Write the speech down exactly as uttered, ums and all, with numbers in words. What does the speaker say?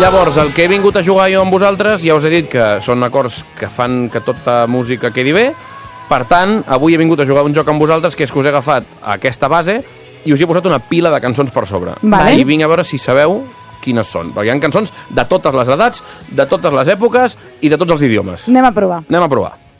Llavors, el que he vingut a jugar jo amb vosaltres, ja us he dit que són acords que fan que tota música quedi bé. Per tant, avui he vingut a jugar un joc amb vosaltres, que és que us he agafat aquesta base i us hi he posat una pila de cançons per sobre. Vale. I vinc a veure si sabeu quines són. Perquè hi ha cançons de totes les edats, de totes les èpoques i de tots els idiomes. Anem a provar. Anem a provar.